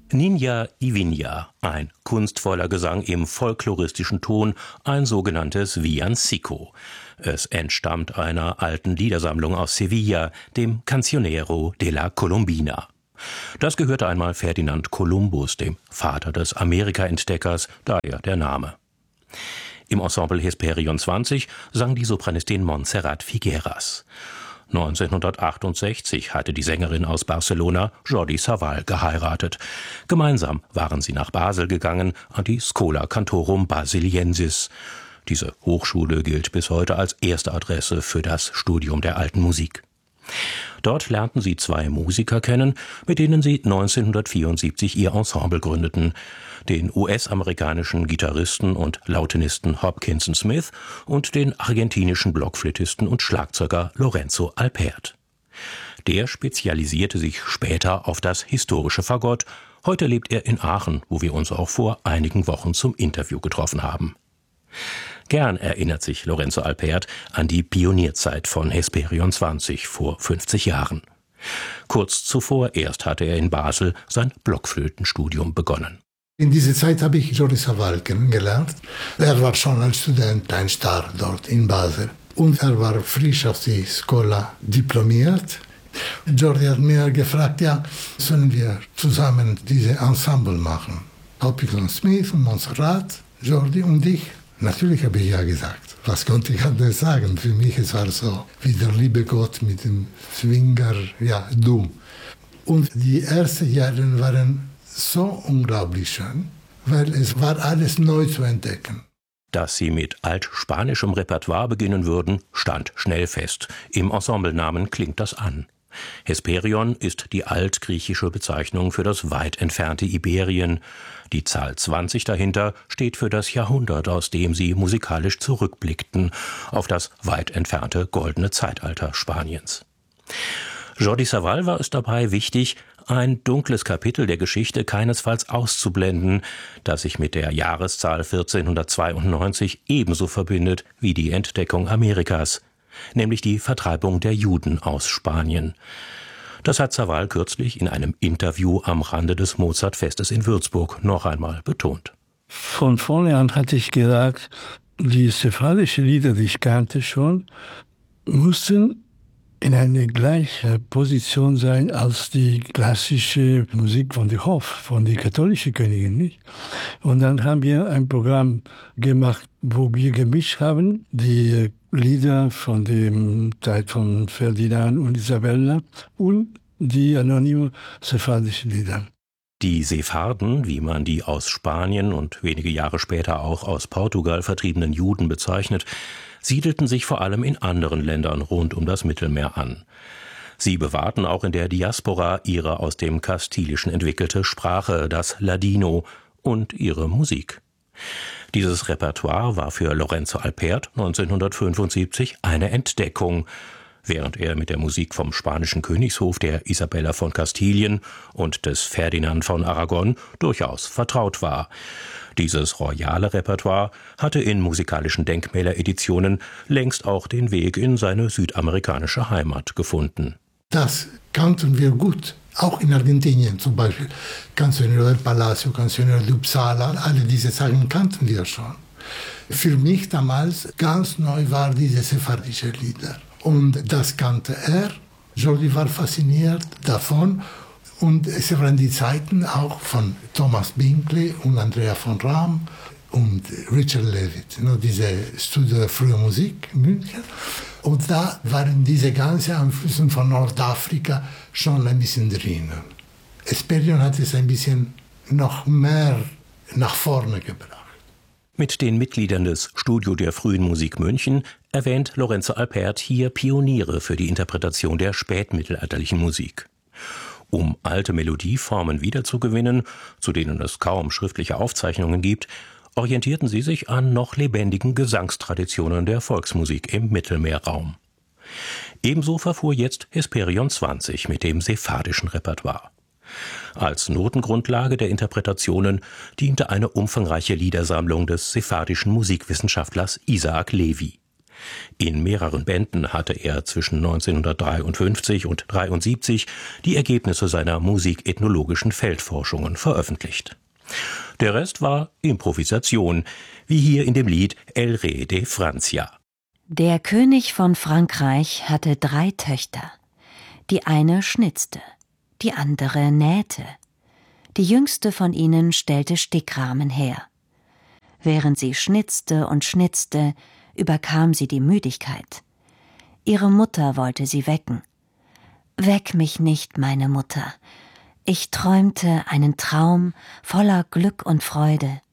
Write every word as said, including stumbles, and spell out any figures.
Ninja Ivinja, ein kunstvoller Gesang im folkloristischen Ton, ein sogenanntes Villancico. Es entstammt einer alten Liedersammlung aus Sevilla, dem Cancionero de la Colombina. Das gehörte einmal Ferdinand Kolumbus, dem Vater des Amerika-Entdeckers, daher der Name. Im Ensemble Hesperion zwanzig sang die Sopranistin Montserrat Figueras. neunzehnhundertachtundsechzig hatte die Sängerin aus Barcelona Jordi Savall geheiratet. Gemeinsam waren sie nach Basel gegangen, an die Schola Cantorum Basiliensis. Diese Hochschule gilt bis heute als erste Adresse für das Studium der alten Musik. Dort lernten sie zwei Musiker kennen, mit denen sie neunzehnhundertvierundsiebzig ihr Ensemble gründeten, den U S-amerikanischen Gitarristen und Lautenisten Hopkinson Smith und den argentinischen Blockflötisten und Schlagzeuger Lorenzo Alpert. Der spezialisierte sich später auf das historische Fagott. Heute lebt er in Aachen, wo wir uns auch vor einigen Wochen zum Interview getroffen haben. Gern erinnert sich Lorenzo Alpert an die Pionierzeit von Hesperion zwanzig vor fünfzig Jahren. Kurz zuvor erst hatte er in Basel sein Blockflötenstudium begonnen. In dieser Zeit habe ich Jordi Savall kennengelernt. Er war schon als Student ein Star dort in Basel. Und er war frisch aus der Schola diplomiert. Jordi hat mir gefragt, ja, sollen wir zusammen diese Ensemble machen? Hopkinson Smith und Montserrat, Jordi und ich. Natürlich habe ich ja gesagt. Was konnte ich anders sagen? Für mich es war so wie der liebe Gott mit dem Zwinger, ja, dumm. Und die ersten Jahre waren so unglaublich schön, weil es war alles neu zu entdecken. Dass sie mit altspanischem Repertoire beginnen würden, stand schnell fest. Im Ensemblenamen klingt das an. Hesperion ist die altgriechische Bezeichnung für das weit entfernte Iberien. Die Zahl zwanzig dahinter steht für das Jahrhundert, aus dem sie musikalisch zurückblickten, auf das weit entfernte goldene Zeitalter Spaniens. Jordi Savall war es dabei wichtig, ein dunkles Kapitel der Geschichte keinesfalls auszublenden, das sich mit der Jahreszahl vierzehnhundertzweiundneunzig ebenso verbindet wie die Entdeckung Amerikas, nämlich die Vertreibung der Juden aus Spanien. Das hat Savall kürzlich in einem Interview am Rande des Mozartfestes in Würzburg noch einmal betont. Von vornherein hatte ich gesagt, die sephardischen Lieder, die ich kannte schon, mussten in einer gleichen Position sein als die klassische Musik von der Hof, von der katholischen Königin, nicht? Und dann haben wir ein Programm gemacht, wo wir gemischt haben, die Lieder von der Zeit von Ferdinand und Isabella und die anonymen sephardischen Lieder. Die Sepharden, wie man die aus Spanien und wenige Jahre später auch aus Portugal vertriebenen Juden bezeichnet, siedelten sich vor allem in anderen Ländern rund um das Mittelmeer an. Sie bewahrten auch in der Diaspora ihre aus dem Kastilischen entwickelte Sprache, das Ladino, und ihre Musik. Dieses Repertoire war für Lorenzo Alpert neunzehnhundertfünfundsiebzig eine Entdeckung, während er mit der Musik vom spanischen Königshof der Isabella von Kastilien und des Ferdinand von Aragon durchaus vertraut war. Dieses royale Repertoire hatte in musikalischen Denkmäler-Editionen längst auch den Weg in seine südamerikanische Heimat gefunden. Das kannten wir gut, auch in Argentinien zum Beispiel. Cancionero del Palacio, Cancionero de Uppsala, alle diese Sachen kannten wir schon. Für mich damals ganz neu war diese sephardische Lieder. Und das kannte er. Jordi war fasziniert davon. Und es waren die Zeiten auch von Thomas Binkley und Andrea von Ram und Richard Levitt, ne, diese Studio der frühen Musik in München. Und da waren diese ganzen Einflüsse von Nordafrika schon ein bisschen drinnen. Hesperion hat es ein bisschen noch mehr nach vorne gebracht. Mit den Mitgliedern des Studio der frühen Musik München erwähnt Lorenzo Alpert hier Pioniere für die Interpretation der spätmittelalterlichen Musik. Um alte Melodieformen wiederzugewinnen, zu denen es kaum schriftliche Aufzeichnungen gibt, orientierten sie sich an noch lebendigen Gesangstraditionen der Volksmusik im Mittelmeerraum. Ebenso verfuhr jetzt Hesperion zwanzig mit dem sephardischen Repertoire. Als Notengrundlage der Interpretationen diente eine umfangreiche Liedersammlung des sephardischen Musikwissenschaftlers Isaac Levi. In mehreren Bänden hatte er zwischen neunzehnhundertdreiundfünfzig und neunzehnhundertdreiundsiebzig die Ergebnisse seiner musikethnologischen Feldforschungen veröffentlicht. Der Rest war Improvisation, wie hier in dem Lied El Rey de Francia. Der König von Frankreich hatte drei Töchter. Die eine schnitzte, die andere nähte. Die jüngste von ihnen stellte Stickrahmen her. Während sie schnitzte und schnitzte, überkam sie die Müdigkeit. Ihre Mutter wollte sie wecken. »Weck mich nicht, meine Mutter. Ich träumte einen Traum voller Glück und Freude.